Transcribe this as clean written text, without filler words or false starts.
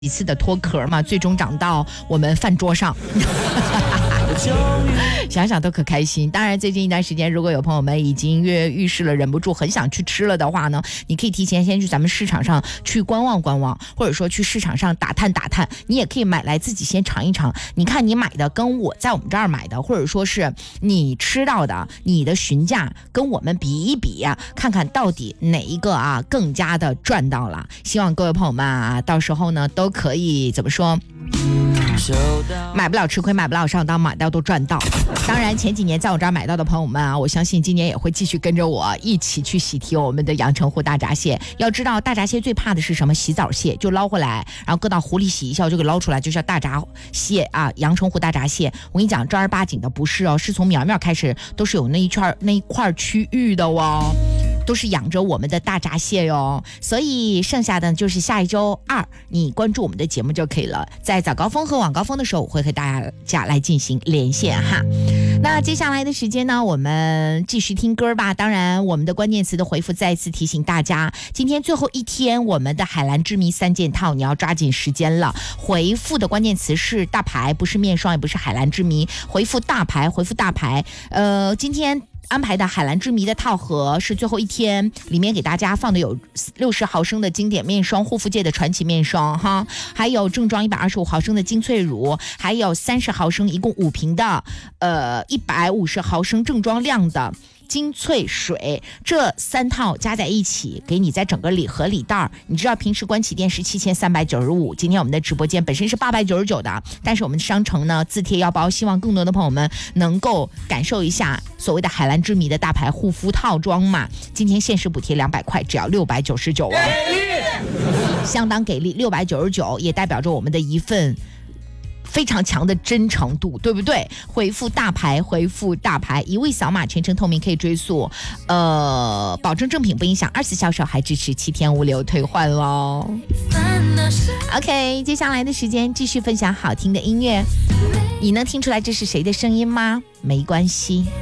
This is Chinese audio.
几次的脱壳嘛，最终长到我们饭桌上。想想都可开心。当然最近一段时间如果有朋友们已经跃跃欲试了，忍不住很想去吃了的话呢，你可以提前先去咱们市场上去观望观望，或者说去市场上打探打探，你也可以买来自己先尝一尝，你看你买的跟我在我们这儿买的，或者说是你吃到的，你的询价跟我们比一比啊，看看到底哪一个啊更加的赚到了。希望各位朋友们啊，到时候呢都可以怎么说，买不了吃亏，买不了上当，买到都赚到。当然前几年在我这儿买到的朋友们啊，我相信今年也会继续跟着我一起去喜提我们的阳澄湖大闸蟹。要知道大闸蟹最怕的是什么？洗澡蟹，就捞回来然后搁到湖里洗一下就给捞出来，就叫大闸蟹啊，阳澄湖大闸蟹。我跟你讲，正儿八经的不是哦，是从苗苗开始都是有那一块区域的哦，都是养着我们的大闸蟹哟。所以剩下的就是下一周二你关注我们的节目就可以了，在早高峰和晚高峰的时候我会和大家来进行连线哈。那接下来的时间呢，我们继续听歌吧。当然我们的关键词的回复再次提醒大家，今天最后一天我们的海蓝之谜3件套你要抓紧时间了，回复的关键词是大牌，不是面霜也不是海蓝之谜，回复大牌，回复大牌。今天安排的海蓝之谜的套盒是最后一天，里面给大家放的有60毫升的经典面霜，护肤界的传奇面霜哈，还有正装125毫升的精粹乳，还有30毫升一共5瓶的150毫升正装量的精粹水，这3套加在一起给你在整个礼盒礼袋。你知道平时官旗店是7395，今天我们的直播间本身是899的，但是我们商城呢自贴腰包，希望更多的朋友们能够感受一下所谓的海蓝之谜的大牌护肤套装嘛。今天限时补贴200块，只要699哦，相当给力，699也代表着我们的一份非常强的真诚度，对不对？回复大牌，回复大牌，一位扫码，全程透明，可以追溯，保证正品不影响，20销售，还支持7天无流退换咯。OK， 接下来的时间继续分享好听的音乐，你能听出来这是谁的声音吗？没关系。